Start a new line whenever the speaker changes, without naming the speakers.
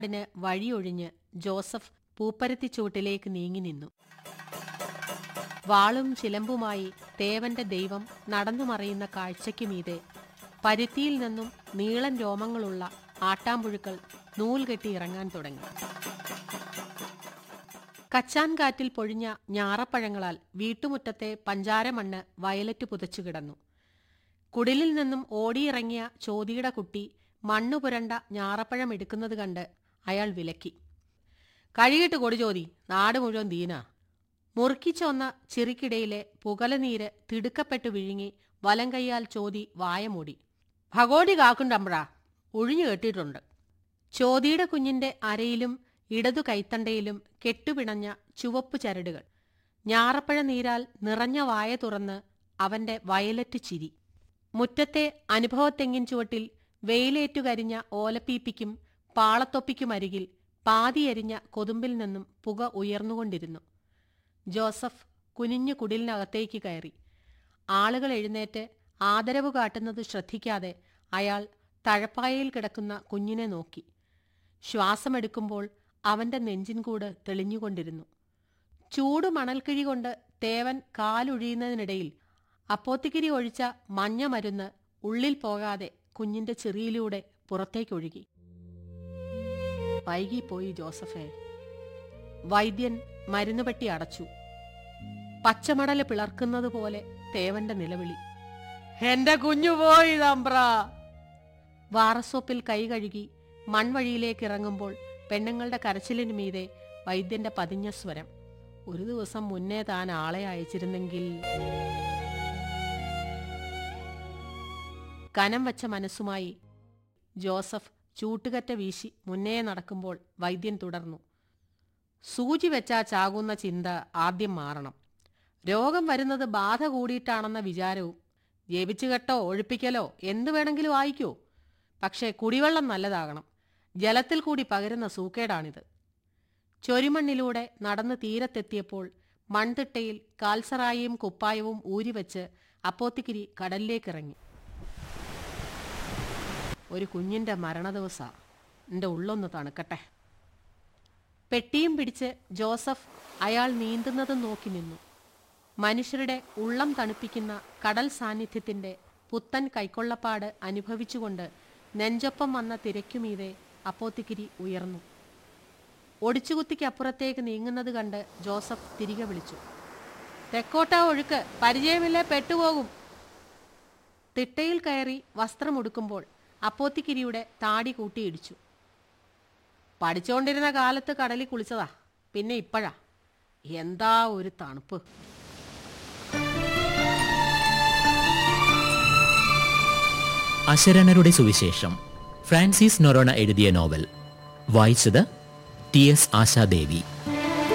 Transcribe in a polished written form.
ിന് വഴിയൊഴിഞ്ഞ് Joseph പൂപ്പരത്തിച്ചൂട്ടിലേക്ക് നീങ്ങി നിന്നു. വാളും ചിലമ്പുമായി തേവന്റെ ദൈവം നടന്നു മറയുന്ന കാഴ്ചയ്ക്കുമീതെ പരുത്തിയിൽ നിന്നും നീളൻ രോമങ്ങളുള്ള ആട്ടാമ്പുഴുക്കൾ നൂൽ കെട്ടി ഇറങ്ങാൻ തുടങ്ങി. കച്ചാൻ കാറ്റിൽ പൊഴിഞ്ഞ ഞാറപ്പഴങ്ങളാൽ വീട്ടുമുറ്റത്തെ പഞ്ചാരമണ്ണ് വയലറ്റ് പുതച്ചു കിടന്നു. കുടിലിൽ നിന്നും ഓടിയിറങ്ങിയ ചോദിയുടെ കുട്ടി മണ്ണു പുരണ്ട ഞാറപ്പഴം എടുക്കുന്നത് കണ്ട് അയാൾ വിലക്കി. "കഴുകിട്ട് കൊടി ചോദി, നാട് മുഴുവൻ ദീന." മുറുക്കിച്ചോന്ന ചിറിക്കിടയിലെ പുകലനീര് തിടുക്കപ്പെട്ടു വിഴുങ്ങി വലം കൈയാൽ ചോദി വായ മൂടി. "ഭഗോടി കാക്കുണ്ടമ്പ്രാ, ഒഴിഞ്ഞു കെട്ടിയിട്ടുണ്ട്." ചോദിയുടെ കുഞ്ഞിന്റെ അരയിലും ഇടതു കൈത്തണ്ടയിലും കെട്ടുപിണഞ്ഞ ചുവപ്പു ചരടുകൾ. ഞാറപ്പഴ നീരാൽ നിറഞ്ഞ വായ തുറന്ന് അവന്റെ വയലറ്റ് ചിരി. മുറ്റത്തെ അനുഭവത്തെങ്ങിൻ ചുവട്ടിൽ വെയിലേറ്റുകരിഞ്ഞ ഓലപ്പീപ്പിക്കും പാളത്തൊപ്പിക്കുമരികിൽ പാതിയരിഞ്ഞ കൊതുമ്പിൽ നിന്നും പുക ഉയർന്നുകൊണ്ടിരുന്നു. ജോസഫ് കുനിഞ്ഞു കുടിലിനകത്തേക്ക് കയറി. ആളുകൾ എഴുന്നേറ്റ് ആദരവ് കാട്ടുന്നത് ശ്രദ്ധിക്കാതെ അയാൾ തഴപ്പായയിൽ കിടക്കുന്ന കുഞ്ഞിനെ നോക്കി. ശ്വാസമെടുക്കുമ്പോൾ അവന്റെ നെഞ്ചിൻകൂട് തെളിഞ്ഞുകൊണ്ടിരുന്നു. ചൂട് മണൽക്കിഴി കൊണ്ട് തേവൻ കാലൊഴിയുന്നതിനിടയിൽ അപ്പോത്തിക്കിരി ഒഴിച്ച മഞ്ഞ മരുന്ന് ഉള്ളിൽ പോകാതെ കുഞ്ഞിന്റെ ചെറിയിലൂടെ പുറത്തേക്കൊഴുകി. "വൈകിപ്പോയി ജോസഫേ." വൈദ്യൻ മരുന്നുപെട്ടി അടച്ചു. പച്ചമടല് പിളർക്കുന്നത് പോലെ തേവന്റെ നിലവിളി. "എന്റെ കുഞ്ഞു പോയി തമ്പ്രാ." വാറസോപ്പിൽ കൈ കഴുകി മൺവഴിയിലേക്ക് ഇറങ്ങുമ്പോൾ പെണ്ണുങ്ങളുടെ കരച്ചിലിനു മീതെ വൈദ്യന്റെ പതിഞ്ഞ സ്വരം. "ഒരു ദിവസം മുന്നേ താൻ ആളെ അയച്ചിരുന്നെങ്കിൽ." കനം വച്ച മനസ്സുമായി ജോസഫ് ചൂട്ടുകറ്റ വീശി മുന്നേ നടക്കുമ്പോൾ വൈദ്യൻ തുടർന്നു. "സൂചി വെച്ചാ ചാകുന്ന ചിന്ത ആദ്യം മാറണം. രോഗം വരുന്നത് ബാധ കൂടിയിട്ടാണെന്ന വിചാരവും. ജപിച്ചുകെട്ടോ ഒഴിപ്പിക്കലോ എന്തു വേണമെങ്കിലും ആയിക്കോ. പക്ഷേ കുടിവെള്ളം നല്ലതാകണം. ജലത്തിൽ കൂടി പകരുന്ന സൂക്കേടാണിത്." ചൊരിമണ്ണിലൂടെ നടന്ന് തീരത്തെത്തിയപ്പോൾ മൺതിട്ടയിൽ കാൽസറായും കുപ്പായവും ഊരിവെച്ച് അപ്പോത്തിക്കിരി കടലിലേക്കിറങ്ങി. "ഒരു കുഞ്ഞിന്റെ മരണദിവസാ, എൻ്റെ ഉള്ളൊന്ന് തണുക്കട്ടെ." പെട്ടിയും പിടിച്ച് ജോസഫ് അയാൾ നീന്തുന്നതും നോക്കി നിന്നു. മനുഷ്യരുടെ ഉള്ളം തണുപ്പിക്കുന്ന കടൽ സാന്നിധ്യത്തിന്റെ പുത്തൻ കൈക്കൊള്ളപ്പാട് അനുഭവിച്ചുകൊണ്ട് നെഞ്ചൊപ്പം വന്ന തിരക്കുമീതെ അപ്പോത്തിക്കിരി ഉയർന്നു. ഒടിച്ചുകുത്തിക്കപ്പുറത്തേക്ക് നീങ്ങുന്നത് കണ്ട് ജോസഫ് തിരികെ വിളിച്ചു. "തെക്കോട്ടാ ഒഴുക്ക്, പരിചയമില്ലേ പെട്ടുപോകും." തിട്ടയിൽ കയറി വസ്ത്രമുടുക്കുമ്പോൾ അപ്പോത്തിക്കിരിയുടെ താടി കൂട്ടിയിടിച്ചു. "പഠിച്ചുകൊണ്ടിരുന്ന കാലത്ത് കടലിൽ കുളിച്ചതാ, പിന്നെ ഇപ്പോഴാ. എന്താ ഒരു തണുപ്പ്."
അശരണരുടെ സുവിശേഷം ഫ്രാൻസിസ് നൊറോണ എഴുതിയ നോവൽ. വായിച്ചത് TS ആശാദേവി.